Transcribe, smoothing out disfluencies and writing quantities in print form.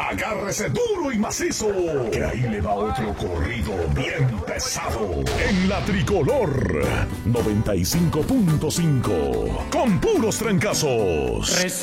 Agárrese duro y macizo, que ahí le va otro corrido bien pesado. En la Tricolor 95.5, con puros trancazos.